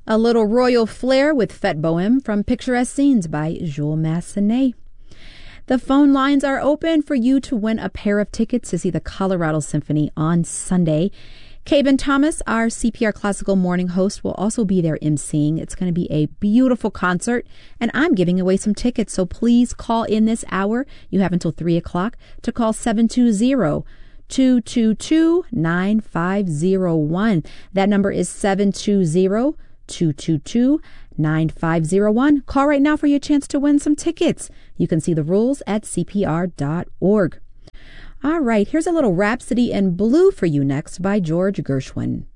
A little royal flair with Fête Bohème from Picturesque Scenes by Jules Massenet. The phone lines are open for you to win a pair of tickets to see the Colorado Symphony on Sunday. Caben Thomas, our CPR Classical morning host, will also be there emceeing. It's going to be a beautiful concert, and I'm giving away some tickets, so please call in this hour. You have until 3 o'clock to call 720-222-9501. That number is 720-222-9501. Call right now for your chance to win some tickets. You can see the rules at cpr.org. All right, here's a little Rhapsody in Blue for you next by George Gershwin.